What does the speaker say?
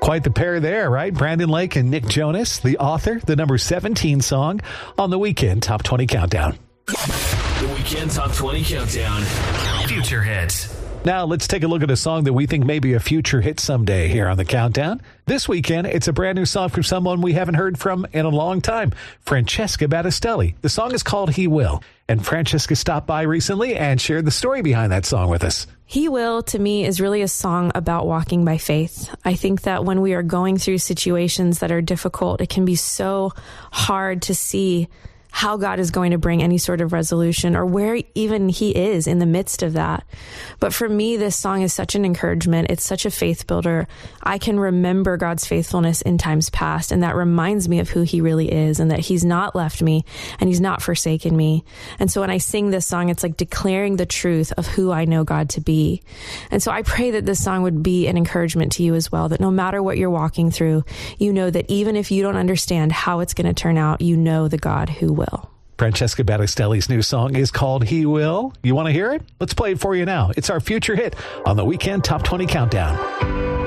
Quite the pair there, right? Brandon Lake and Nick Jonas, the author, the number 17 song on the Weekend Top 20 Countdown. The Weekend Top 20 Countdown. Future hits. Now, let's take a look at a song that we think may be a future hit someday here on the Countdown. This weekend, it's a brand new song from someone we haven't heard from in a long time, Francesca Battistelli. The song is called He Will, and Francesca stopped by recently and shared the story behind that song with us. He Will, to me, is really a song about walking by faith. I think that when we are going through situations that are difficult, it can be so hard to see how God is going to bring any sort of resolution or where even he is in the midst of that. But for me, this song is such an encouragement. It's such a faith builder. I can remember God's faithfulness in times past, and that reminds me of who he really is and that he's not left me and he's not forsaken me. And so when I sing this song, it's like declaring the truth of who I know God to be. And so I pray that this song would be an encouragement to you as well, that no matter what you're walking through, you know that even if you don't understand how it's going to turn out, you know the God who will. Francesca Battistelli's new song is called He Will. You want to hear it? Let's play it for you now. It's our future hit on the Weekend Top 20 Countdown.